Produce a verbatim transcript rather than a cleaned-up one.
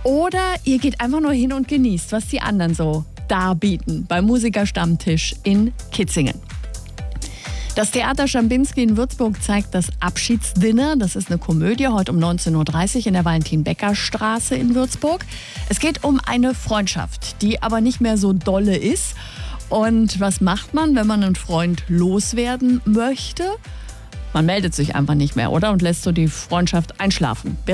Oder ihr geht einfach nur hin und genießt, was die anderen so darbieten beim Musikerstammtisch in Kitzingen. Das Theater Schambinski in Würzburg zeigt das Abschiedsdinner. Das ist eine Komödie, heute um neunzehn Uhr dreißig in der Valentin-Becker-Straße in Würzburg. Es geht um eine Freundschaft, die aber nicht mehr so dolle ist. Und was macht man, wenn man einen Freund loswerden möchte? Man meldet sich einfach nicht mehr, oder? Und lässt so die Freundschaft einschlafen.